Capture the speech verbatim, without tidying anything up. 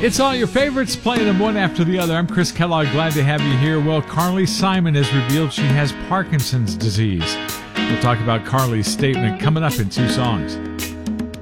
It's all your favorites, playing them one after the other. I'm Chris Kellogg, glad to have you here. Well, Carly Simon has revealed she has Parkinson's disease. We'll talk about Carly's statement coming up in two songs.